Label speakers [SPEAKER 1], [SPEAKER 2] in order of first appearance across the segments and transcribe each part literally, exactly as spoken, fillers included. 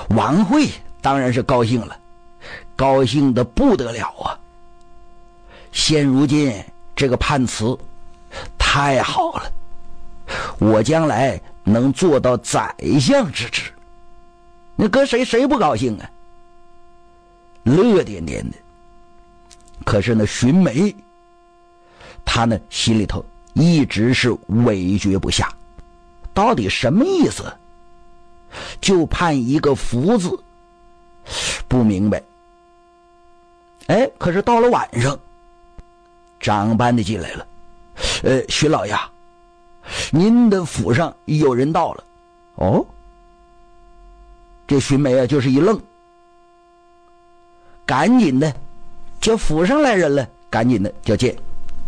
[SPEAKER 1] 王慧当然是高兴了，高兴得不得了啊！现如今这个判词太好了，我将来能做到宰相之职，那搁谁谁不高兴啊？乐颠颠的。可是呢，荀眉他呢心里头一直是委决不下，到底什么意思？就判一个福字，不明白。哎，可是到了晚上，长班的进来了，呃，荀老爷，您的府上有人到了。哦，这荀眉啊就是一愣，赶紧的叫府上来人了，赶紧的叫见。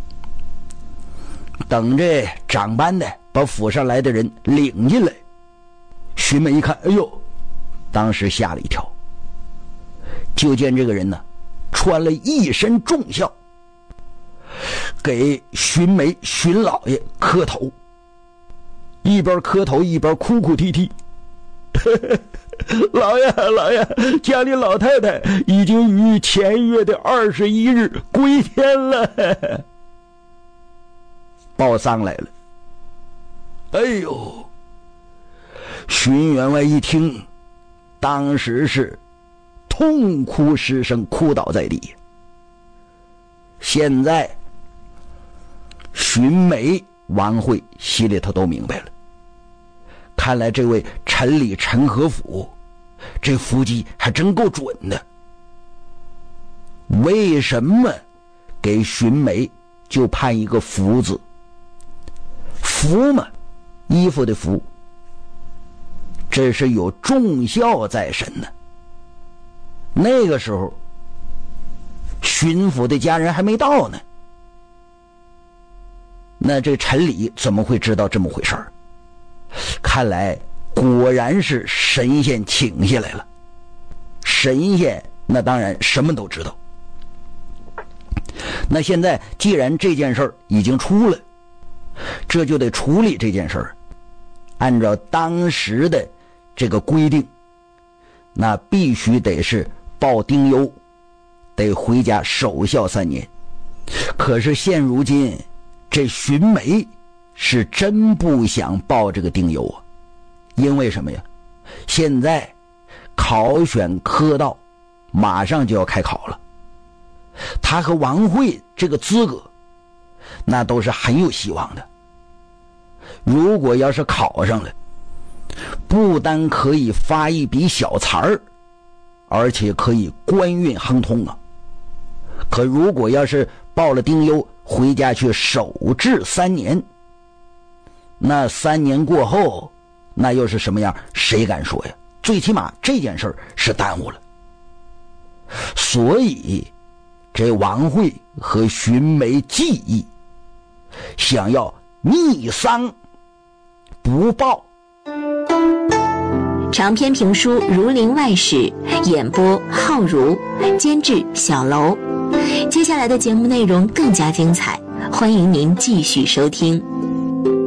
[SPEAKER 1] 等着长班的把府上来的人领进来，荀眉一看，哎呦，当时吓了一跳，就见这个人呢穿了一身重孝，给荀眉荀老爷磕头，一边磕头一边哭哭啼啼。老爷老爷，家里老太太已经于前月的二十一日归天了，报丧来了。哎呦，荀员外一听，当时是痛哭失声，哭倒在地。现在荀眉、王慧心里头都明白了，看来这位陈李陈和甫这伏击还真够准的。为什么给荀眉就判一个福字？福嘛，衣服的福，这是有重孝在身呢。那个时候巡抚的家人还没到呢，那这陈李怎么会知道这么回事儿？看来果然是神仙请下来了，神仙那当然什么都知道。那现在既然这件事儿已经出了，这就得处理这件事儿。按照当时的这个规定，那必须得是报丁忧，得回家守孝三年。可是现如今这荀眉是真不想报这个丁忧啊，因为什么呀？现在考选科道马上就要开考了，他和王慧这个资格那都是很有希望的。如果要是考上了，不单可以发一笔小财儿，而且可以官运亨通啊。可如果要是报了丁忧，回家去守制三年，那三年过后那又是什么样，谁敢说呀？最起码这件事儿是耽误了。所以这王慧和荀眉计议，想要逆丧不报。
[SPEAKER 2] 长篇评书《儒林外史》，演播浩如，监制小楼。接下来的节目内容更加精彩，欢迎您继续收听。